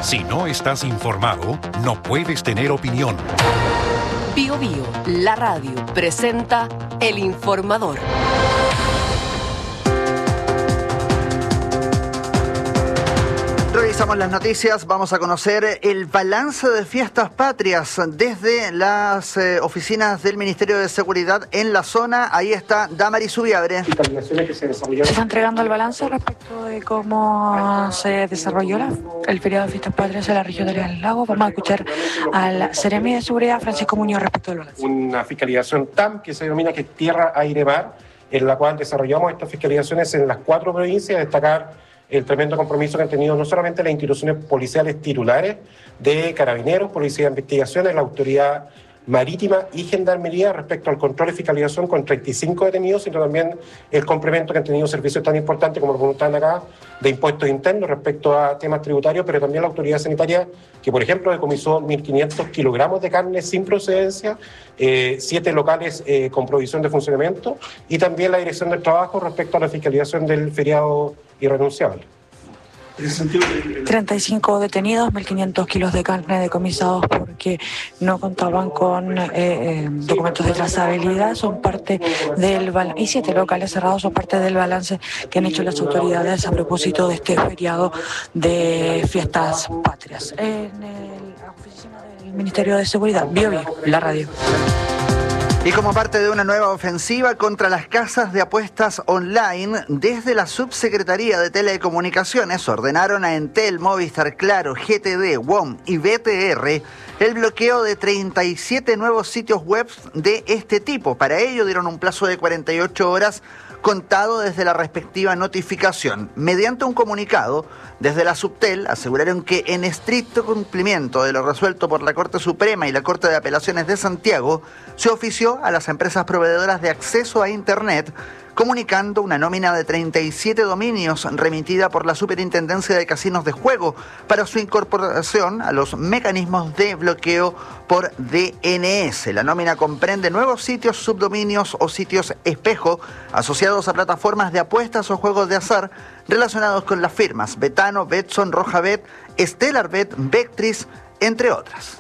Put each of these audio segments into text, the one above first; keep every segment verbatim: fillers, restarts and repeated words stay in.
Si no estás informado, no puedes tener opinión. Bio Bio, la radio, presenta El Informador. Revisamos las noticias, vamos a conocer el balance de fiestas patrias desde las eh, oficinas del Ministerio de Seguridad en la zona. Ahí está Damaris Subiabre. Se está entregando el balance respecto de cómo se desarrolló la, el feriado de fiestas patrias en la región de del Lago. Vamos a escuchar al Seremi de Seguridad, Francisco Muñoz, respecto del balance. Una fiscalización T A M que se denomina que es Tierra, Aire, Mar, en la cual desarrollamos estas fiscalizaciones en las cuatro provincias, destacar el tremendo compromiso que han tenido no solamente las instituciones policiales titulares de Carabineros, Policía de Investigaciones, la Autoridad Marítima y Gendarmería respecto al control y fiscalización con treinta y cinco detenidos, sino también el complemento que han tenido servicios tan importantes como lo preguntaban acá, de impuestos internos respecto a temas tributarios, pero también la Autoridad Sanitaria, que por ejemplo decomisó mil quinientos kilogramos de carne sin procedencia, eh, siete locales eh, con provisión de funcionamiento, y también la Dirección del Trabajo respecto a la fiscalización del feriado irrenunciable. treinta y cinco detenidos, mil quinientos kilos de carne decomisados porque no contaban con eh, eh, documentos de trazabilidad, son parte del balance, y siete locales cerrados son parte del balance que han hecho las autoridades a propósito de este feriado de fiestas patrias. En el, la oficina del Ministerio de Seguridad, Bio Bio, la radio. Y como parte de una nueva ofensiva contra las casas de apuestas online, desde la Subsecretaría de Telecomunicaciones ordenaron a Entel, Movistar, Claro, G T D, W O M y B T R el bloqueo de treinta y siete nuevos sitios web de este tipo. Para ello dieron un plazo de cuarenta y ocho horas contado desde la respectiva notificación. Mediante un comunicado, desde la Subtel aseguraron que en estricto cumplimiento de lo resuelto por la Corte Suprema y la Corte de Apelaciones de Santiago, se ofició a las empresas proveedoras de acceso a Internet comunicando una nómina de treinta y siete dominios remitida por la Superintendencia de Casinos de Juego para su incorporación a los mecanismos de bloqueo por D N S. La nómina comprende nuevos sitios, subdominios o sitios espejo asociados a plataformas de apuestas o juegos de azar relacionados con las firmas Betano, Betson, Rojabet, Stellarbet, Vectris, entre otras.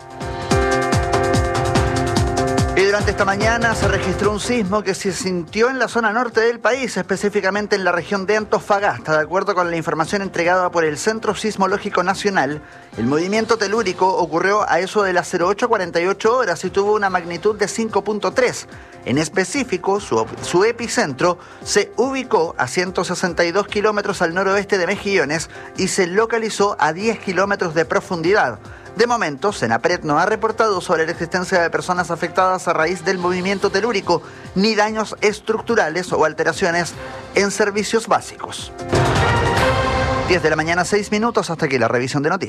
Y durante esta mañana se registró un sismo que se sintió en la zona norte del país, específicamente en la región de Antofagasta. De acuerdo con la información entregada por el Centro Sismológico Nacional, el movimiento telúrico ocurrió a eso de las cero ocho cuarenta y ocho horas y tuvo una magnitud de cinco punto tres. En específico, su, su epicentro se ubicó a ciento sesenta y dos kilómetros al noroeste de Mejillones y se localizó a diez kilómetros de profundidad. De momento, Senapred no ha reportado sobre la existencia de personas afectadas a raíz del movimiento telúrico, ni daños estructurales o alteraciones en servicios básicos. diez de la mañana, seis minutos, hasta aquí la revisión de noticias.